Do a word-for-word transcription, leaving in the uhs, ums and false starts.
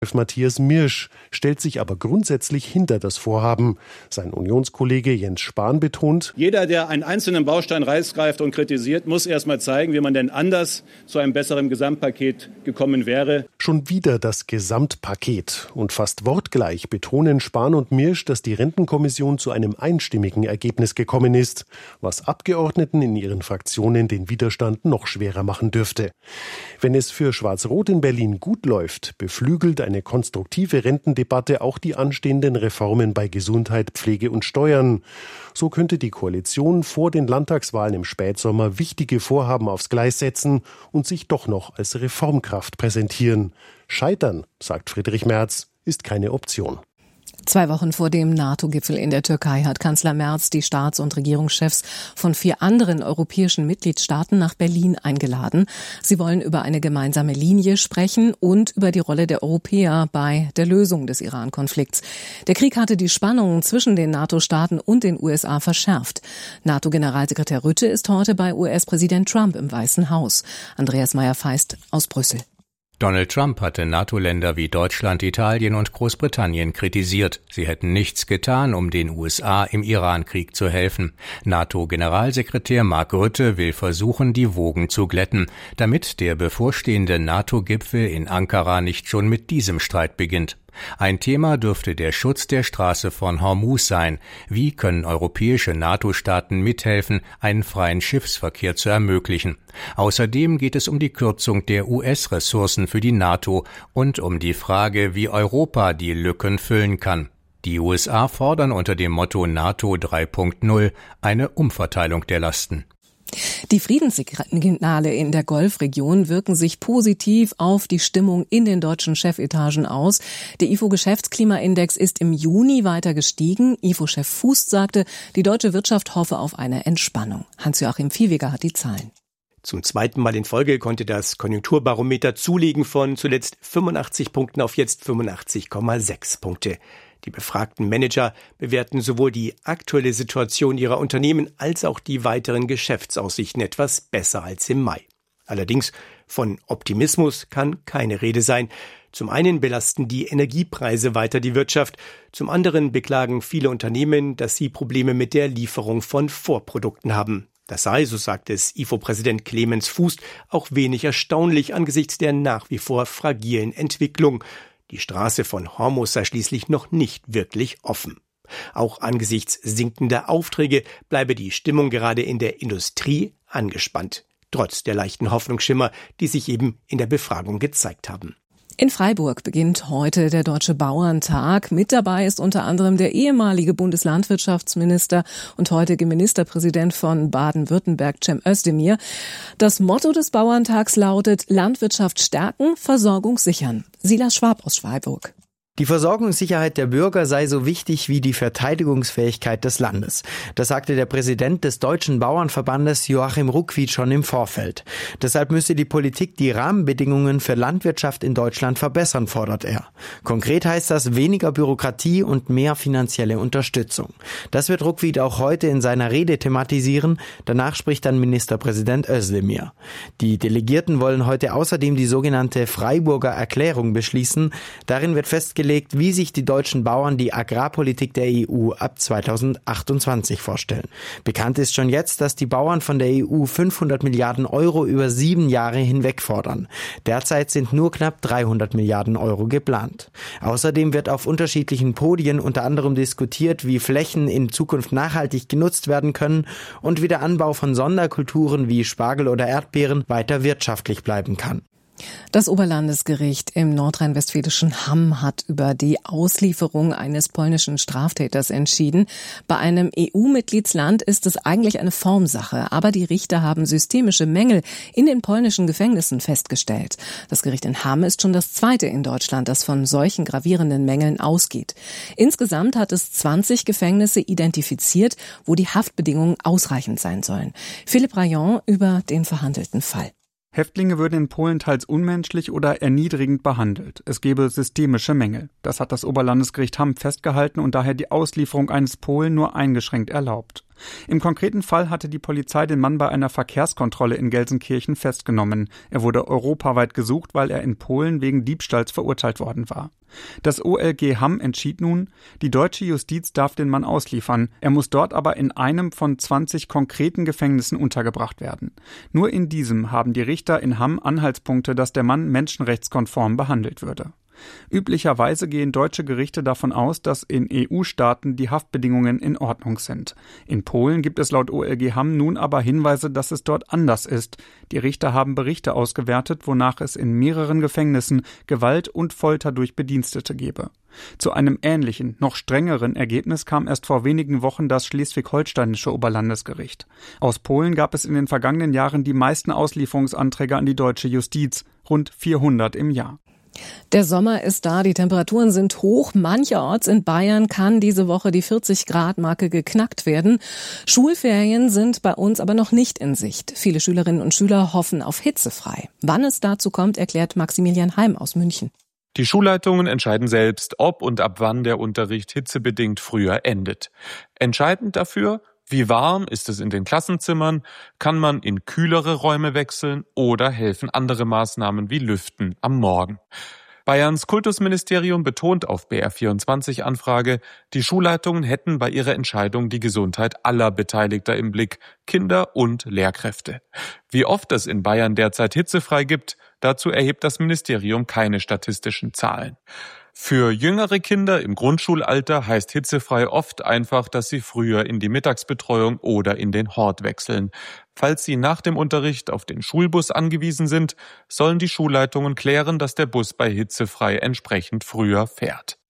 Matthias Mirsch stellt sich aber grundsätzlich hinter das Vorhaben. Sein Unionskollege Jens Spahn betont: Jeder, der einen einzelnen Baustein rausgreift und kritisiert, muss erst mal zeigen, wie man denn anders zu einem besseren Gesamtpaket gekommen wäre. Schon wieder das Gesamtpaket. Und fast wortgleich betonen Spahn und Mirsch, dass die Rentenkommission zu einem einstimmigen Ergebnis gekommen ist, was Abgeordneten in ihren Fraktionen den Widerstand noch schwerer machen dürfte. Wenn es für Schwarz-Rot in Berlin gut läuft, beflügelt ein eine konstruktive Rentendebatte auch die anstehenden Reformen bei Gesundheit, Pflege und Steuern. So könnte die Koalition vor den Landtagswahlen im Spätsommer wichtige Vorhaben aufs Gleis setzen und sich doch noch als Reformkraft präsentieren. Scheitern, sagt Friedrich Merz, ist keine Option. Zwei Wochen vor dem NATO-Gipfel in der Türkei hat Kanzler Merz die Staats- und Regierungschefs von vier anderen europäischen Mitgliedstaaten nach Berlin eingeladen. Sie wollen über eine gemeinsame Linie sprechen und über die Rolle der Europäer bei der Lösung des Iran-Konflikts. Der Krieg hatte die Spannungen zwischen den NATO-Staaten und den U S A verschärft. NATO-Generalsekretär Rutte ist heute bei U S-Präsident Trump im Weißen Haus. Andreas Meyer-Feist aus Brüssel. Donald Trump hatte NATO-Länder wie Deutschland, Italien und Großbritannien kritisiert. Sie hätten nichts getan, um den U S A im Iran-Krieg zu helfen. NATO-Generalsekretär Mark Rutte will versuchen, die Wogen zu glätten, damit der bevorstehende NATO-Gipfel in Ankara nicht schon mit diesem Streit beginnt. Ein Thema dürfte der Schutz der Straße von Hormuz sein. Wie können europäische NATO-Staaten mithelfen, einen freien Schiffsverkehr zu ermöglichen? Außerdem geht es um die Kürzung der U S-Ressourcen für die NATO und um die Frage, wie Europa die Lücken füllen kann. Die U S A fordern unter dem Motto NATO drei Punkt null eine Umverteilung der Lasten. Die Friedenssignale in der Golfregion wirken sich positiv auf die Stimmung in den deutschen Chefetagen aus. Der I F O-Geschäftsklimaindex ist im Juni weiter gestiegen. I F O-Chef Fußt sagte, die deutsche Wirtschaft hoffe auf eine Entspannung. Hans-Joachim Viehweger hat die Zahlen. Zum zweiten Mal in Folge konnte das Konjunkturbarometer zulegen von zuletzt fünfundachtzig Punkten auf jetzt fünfundachtzig Komma sechs Punkte. Die befragten Manager bewerten sowohl die aktuelle Situation ihrer Unternehmen als auch die weiteren Geschäftsaussichten etwas besser als im Mai. Allerdings von Optimismus kann keine Rede sein. Zum einen belasten die Energiepreise weiter die Wirtschaft, zum anderen beklagen viele Unternehmen, dass sie Probleme mit der Lieferung von Vorprodukten haben. Das sei, so sagt es I F O-Präsident Clemens Fußt, auch wenig erstaunlich angesichts der nach wie vor fragilen Entwicklung. Die Straße von Hormuz sei schließlich noch nicht wirklich offen. Auch angesichts sinkender Aufträge bleibe die Stimmung gerade in der Industrie angespannt, trotz der leichten Hoffnungsschimmer, die sich eben in der Befragung gezeigt haben. In Freiburg beginnt heute der Deutsche Bauerntag. Mit dabei ist unter anderem der ehemalige Bundeslandwirtschaftsminister und heutige Ministerpräsident von Baden-Württemberg, Cem Özdemir. Das Motto des Bauerntags lautet: Landwirtschaft stärken, Versorgung sichern. Silas Schwab aus Freiburg. Die Versorgungssicherheit der Bürger sei so wichtig wie die Verteidigungsfähigkeit des Landes. Das sagte der Präsident des Deutschen Bauernverbandes Joachim Ruckwied schon im Vorfeld. Deshalb müsse die Politik die Rahmenbedingungen für Landwirtschaft in Deutschland verbessern, fordert er. Konkret heißt das weniger Bürokratie und mehr finanzielle Unterstützung. Das wird Ruckwied auch heute in seiner Rede thematisieren. Danach spricht dann Ministerpräsident Özdemir. Die Delegierten wollen heute außerdem die sogenannte Freiburger Erklärung beschließen. Darin wird festgelegt, wie sich die deutschen Bauern die Agrarpolitik der E U ab zweitausendachtundzwanzig vorstellen. Bekannt ist schon jetzt, dass die Bauern von der E U fünfhundert Milliarden Euro über sieben Jahre hinweg fordern. Derzeit sind nur knapp dreihundert Milliarden Euro geplant. Außerdem wird auf unterschiedlichen Podien unter anderem diskutiert, wie Flächen in Zukunft nachhaltig genutzt werden können und wie der Anbau von Sonderkulturen wie Spargel oder Erdbeeren weiter wirtschaftlich bleiben kann. Das Oberlandesgericht im nordrhein-westfälischen Hamm hat über die Auslieferung eines polnischen Straftäters entschieden. Bei einem E U-Mitgliedsland ist es eigentlich eine Formsache, aber die Richter haben systemische Mängel in den polnischen Gefängnissen festgestellt. Das Gericht in Hamm ist schon das zweite in Deutschland, das von solchen gravierenden Mängeln ausgeht. Insgesamt hat es zwanzig Gefängnisse identifiziert, wo die Haftbedingungen ausreichend sein sollen. Philipp Rayon über den verhandelten Fall. Häftlinge würden in Polen teils unmenschlich oder erniedrigend behandelt. Es gebe systemische Mängel. Das hat das Oberlandesgericht Hamm festgehalten und daher die Auslieferung eines Polen nur eingeschränkt erlaubt. Im konkreten Fall hatte die Polizei den Mann bei einer Verkehrskontrolle in Gelsenkirchen festgenommen. Er wurde europaweit gesucht, weil er in Polen wegen Diebstahls verurteilt worden war. Das O L G Hamm entschied nun, die deutsche Justiz darf den Mann ausliefern. Er muss dort aber in einem von zwanzig konkreten Gefängnissen untergebracht werden. Nur in diesem haben die Richter in Hamm Anhaltspunkte, dass der Mann menschenrechtskonform behandelt würde. Üblicherweise gehen deutsche Gerichte davon aus, dass in E U-Staaten die Haftbedingungen in Ordnung sind. In Polen gibt es laut O L G Hamm nun aber Hinweise, dass es dort anders ist. Die Richter haben Berichte ausgewertet, wonach es in mehreren Gefängnissen Gewalt und Folter durch Bedienstete gebe. Zu einem ähnlichen, noch strengeren Ergebnis kam erst vor wenigen Wochen das schleswig-holsteinische Oberlandesgericht. Aus Polen gab es in den vergangenen Jahren die meisten Auslieferungsanträge an die deutsche Justiz, rund vierhundert im Jahr. Der Sommer ist da, die Temperaturen sind hoch. Mancherorts in Bayern kann diese Woche die vierzig Grad Marke geknackt werden. Schulferien sind bei uns aber noch nicht in Sicht. Viele Schülerinnen und Schüler hoffen auf hitzefrei. Wann es dazu kommt, erklärt Maximilian Heim aus München. Die Schulleitungen entscheiden selbst, ob und ab wann der Unterricht hitzebedingt früher endet. Entscheidend dafür: Wie warm ist es in den Klassenzimmern? Kann man in kühlere Räume wechseln oder helfen andere Maßnahmen wie Lüften am Morgen? Bayerns Kultusministerium betont auf B R vierundzwanzig Anfrage, die Schulleitungen hätten bei ihrer Entscheidung die Gesundheit aller Beteiligter im Blick, Kinder und Lehrkräfte. Wie oft es in Bayern derzeit hitzefrei gibt, dazu erhebt das Ministerium keine statistischen Zahlen. Für jüngere Kinder im Grundschulalter heißt hitzefrei oft einfach, dass sie früher in die Mittagsbetreuung oder in den Hort wechseln. Falls sie nach dem Unterricht auf den Schulbus angewiesen sind, sollen die Schulleitungen klären, dass der Bus bei hitzefrei entsprechend früher fährt.